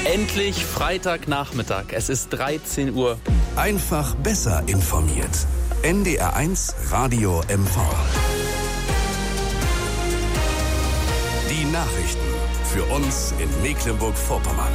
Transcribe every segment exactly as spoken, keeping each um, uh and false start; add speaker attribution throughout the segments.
Speaker 1: Endlich Freitagnachmittag. Es ist dreizehn Uhr.
Speaker 2: Einfach besser informiert. N D R eins Radio M V. Die Nachrichten für uns in Mecklenburg-Vorpommern.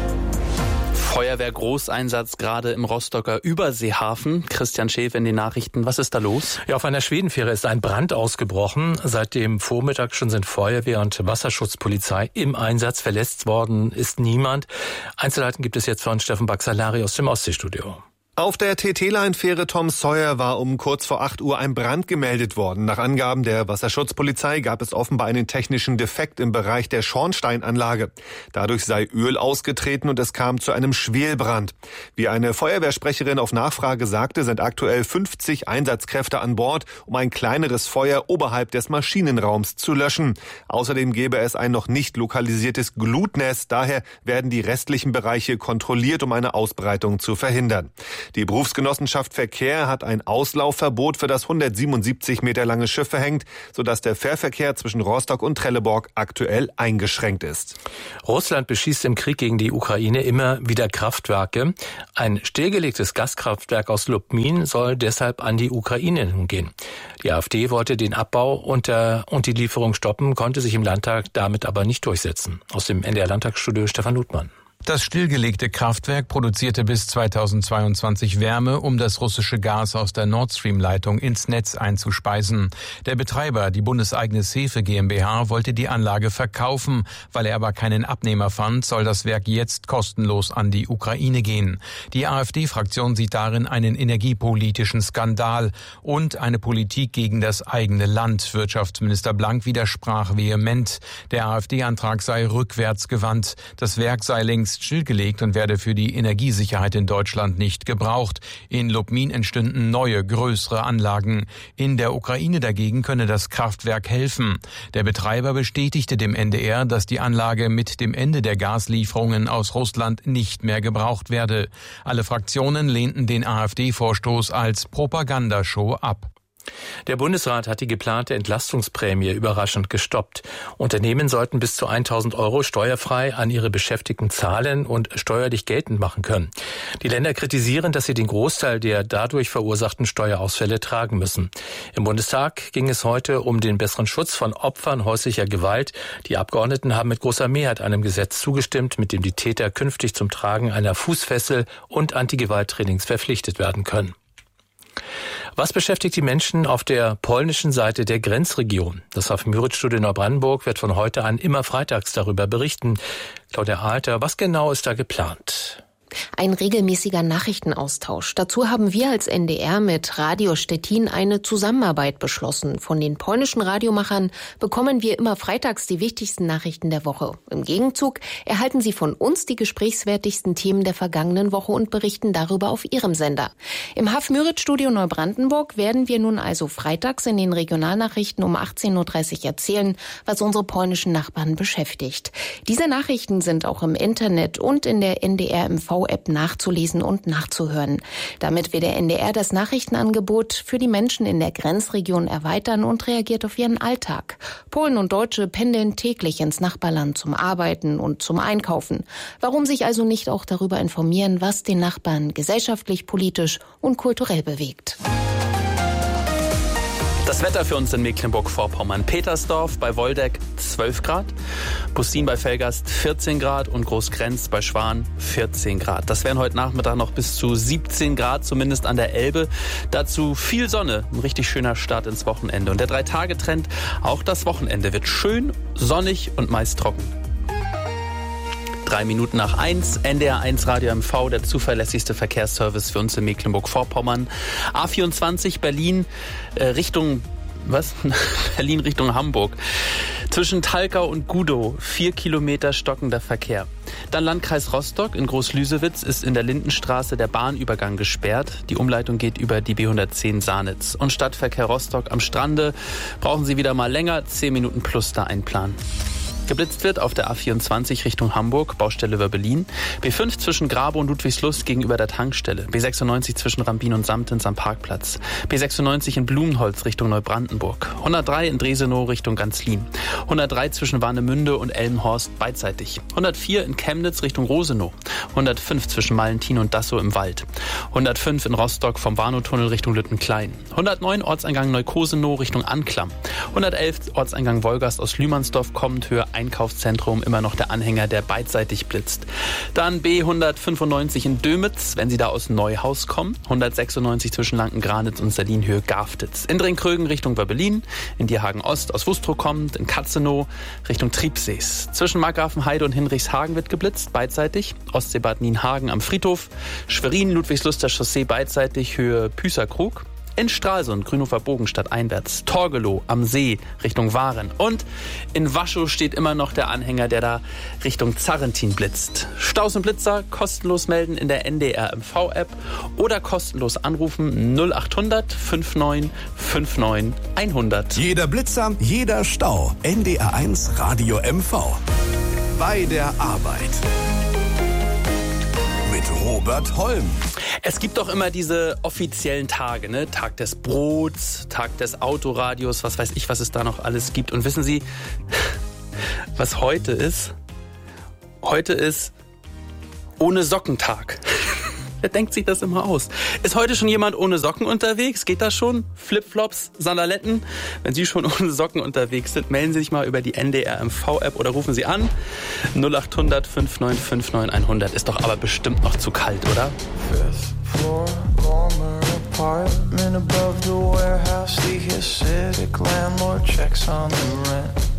Speaker 1: Feuerwehr-Großeinsatz gerade im Rostocker Überseehafen. Christian Schäfer in den Nachrichten. Was ist da los?
Speaker 3: Ja, auf einer Schwedenfähre ist ein Brand ausgebrochen. Seit dem Vormittag schon sind Feuerwehr und Wasserschutzpolizei im Einsatz. Verletzt worden ist niemand. Einzelheiten gibt es jetzt von Steffen Baxalari aus dem Ostseestudio.
Speaker 4: Auf der T T-Line-Fähre Tom Sawyer war um kurz vor acht Uhr ein Brand gemeldet worden. Nach Angaben der Wasserschutzpolizei gab es offenbar einen technischen Defekt im Bereich der Schornsteinanlage. Dadurch sei Öl ausgetreten und es kam zu einem Schwelbrand. Wie eine Feuerwehrsprecherin auf Nachfrage sagte, sind aktuell fünfzig Einsatzkräfte an Bord, um ein kleineres Feuer oberhalb des Maschinenraums zu löschen. Außerdem gäbe es ein noch nicht lokalisiertes Glutnest. Daher werden die restlichen Bereiche kontrolliert, um eine Ausbreitung zu verhindern. Die Berufsgenossenschaft Verkehr hat ein Auslaufverbot für das hundertsiebenundsiebzig Meter lange Schiff verhängt, sodass der Fährverkehr zwischen Rostock und Trelleborg aktuell eingeschränkt ist.
Speaker 3: Russland beschießt im Krieg gegen die Ukraine immer wieder Kraftwerke. Ein stillgelegtes Gaskraftwerk aus Lubmin soll deshalb an die Ukraine gehen. Die AfD wollte den Abbau und, der, und die Lieferung stoppen, konnte sich im Landtag damit aber nicht durchsetzen. Aus dem N D R-Landtagsstudio Stefan Ludmann.
Speaker 5: Das stillgelegte Kraftwerk produzierte bis zweitausendzweiundzwanzig Wärme, um das russische Gas aus der Nord Stream-Leitung ins Netz einzuspeisen. Der Betreiber, die bundeseigene Sefe GmbH, wollte die Anlage verkaufen. Weil er aber keinen Abnehmer fand, soll das Werk jetzt kostenlos an die Ukraine gehen. Die AfD-Fraktion sieht darin einen energiepolitischen Skandal und eine Politik gegen das eigene Land. Wirtschaftsminister Blank widersprach vehement. Der AfD-Antrag sei rückwärtsgewandt. Das Werk sei längst stillgelegt und werde für die Energiesicherheit in Deutschland nicht gebraucht. In Lubmin entstünden neue, größere Anlagen. In der Ukraine dagegen könne das Kraftwerk helfen. Der Betreiber bestätigte dem N D R, dass die Anlage mit dem Ende der Gaslieferungen aus Russland nicht mehr gebraucht werde. Alle Fraktionen lehnten den AfD-Vorstoß als Propagandashow ab.
Speaker 3: Der Bundesrat hat die geplante Entlastungsprämie überraschend gestoppt. Unternehmen sollten bis zu tausend Euro steuerfrei an ihre Beschäftigten zahlen und steuerlich geltend machen können. Die Länder kritisieren, dass sie den Großteil der dadurch verursachten Steuerausfälle tragen müssen. Im Bundestag ging es heute um den besseren Schutz von Opfern häuslicher Gewalt. Die Abgeordneten haben mit großer Mehrheit einem Gesetz zugestimmt, mit dem die Täter künftig zum Tragen einer Fußfessel und Antigewalttrainings verpflichtet werden können. Was beschäftigt die Menschen auf der polnischen Seite der Grenzregion? Das Hafen-Müritz-Studio Neubrandenburg wird von heute an immer freitags darüber berichten. Claudia Alter, was genau ist da geplant?
Speaker 6: Ein regelmäßiger Nachrichtenaustausch. Dazu haben wir als N D R mit Radio Stettin eine Zusammenarbeit beschlossen. Von den polnischen Radiomachern bekommen wir immer freitags die wichtigsten Nachrichten der Woche. Im Gegenzug erhalten sie von uns die gesprächswertigsten Themen der vergangenen Woche und berichten darüber auf ihrem Sender. Im Hafen-Müritz-Studio Neubrandenburg werden wir nun also freitags in den Regionalnachrichten um achtzehn Uhr dreißig erzählen, was unsere polnischen Nachbarn beschäftigt. Diese Nachrichten sind auch im Internet und in der N D R M V App nachzulesen und nachzuhören. Damit will der N D R das Nachrichtenangebot für die Menschen in der Grenzregion erweitern und reagiert auf ihren Alltag. Polen und Deutsche pendeln täglich ins Nachbarland zum Arbeiten und zum Einkaufen. Warum sich also nicht auch darüber informieren, was den Nachbarn gesellschaftlich, politisch und kulturell bewegt?
Speaker 1: Das Wetter für uns in Mecklenburg-Vorpommern. Petersdorf bei Woldeck zwölf Grad, Bussin bei Velgast vierzehn Grad und Großgrenz bei Schwan vierzehn Grad. Das wären heute Nachmittag noch bis zu siebzehn Grad, zumindest an der Elbe. Dazu viel Sonne, ein richtig schöner Start ins Wochenende. Und der Drei-Tage-Trend, auch das Wochenende wird schön, sonnig und meist trocken. Drei Minuten nach eins, N D R eins Radio M V, der zuverlässigste Verkehrsservice für uns in Mecklenburg-Vorpommern. A vierundzwanzig Berlin äh, Richtung, was? Berlin Richtung Hamburg. Zwischen Talkau und Gudow, vier Kilometer stockender Verkehr. Dann Landkreis Rostock in Groß-Lüsewitz ist in der Lindenstraße der Bahnübergang gesperrt. Die Umleitung geht über die B hundertzehn Sahnitz. Und Stadtverkehr Rostock am Strande brauchen Sie wieder mal länger, zehn Minuten plus da einplanen. Geblitzt wird auf der A vierundzwanzig Richtung Hamburg, Baustelle Wörbelin. B fünf zwischen Grabe und Ludwigslust gegenüber der Tankstelle. B sechsundneunzig zwischen Rambin und Samtens am Parkplatz. B sechsundneunzig in Blumenholz Richtung Neubrandenburg. hundertdrei in Dresenow Richtung Ganzlin. hundertdrei zwischen Warnemünde und Elmhorst beidseitig. hundertvier in Chemnitz Richtung Rosenow. hundertfünf zwischen Malentin und Dassow im Wald. hundertfünf in Rostock vom Warnow-Tunnel Richtung Lüttenklein. hundertneun Ortseingang Neukosenow Richtung Anklam. hundertelf Ortseingang Wolgast aus Lühmannsdorf kommend Höhe Einkaufszentrum, immer noch der Anhänger, der beidseitig blitzt. Dann B hundertfünfundneunzig in Dömitz, wenn Sie da aus Neuhaus kommen. hundertsechsundneunzig zwischen Lanken-Granitz und Salinhöhe Gafditz. In Dringkrögen Richtung Wörbelin. In Dierhagen Ost aus Wustrow kommend. In Katzenow Richtung Triebsees. Zwischen Markgrafenheide und Hinrichshagen wird geblitzt, beidseitig. Ostseebad Nienhagen am Friedhof. Schwerin, Ludwigsluster Chaussee beidseitig, Höhe Püßerkrug. In Stralsund, Grünhofer Bogenstadt einwärts, Torgelow am See Richtung Waren. Und in Waschow steht immer noch der Anhänger, der da Richtung Zarrentin blitzt. Staus und Blitzer kostenlos melden in der N D R M V-App oder kostenlos anrufen null acht hundert fünfundneunzig neunundfünfzig hundert.
Speaker 2: Jeder Blitzer, jeder Stau. N D R eins Radio M V. Bei der Arbeit. Mit Robert Holm.
Speaker 1: Es gibt doch immer diese offiziellen Tage, ne? Tag des Brots, Tag des Autoradios, was weiß ich, was es da noch alles gibt. Und wissen Sie, was heute ist? Heute ist ohne Sockentag. Wer denkt sich das immer aus? Ist heute schon jemand ohne Socken unterwegs? Geht das schon? Flipflops, Sandaletten? Wenn Sie schon ohne Socken unterwegs sind, melden Sie sich mal über die N D R M V-App oder rufen Sie an. null acht hundert fünfundneunzig fünfundneunzig hundert. Ist doch aber bestimmt noch zu kalt, oder?
Speaker 7: Fifth floor, warmer apartment above the warehouse. The acidic landlord checks on the rent.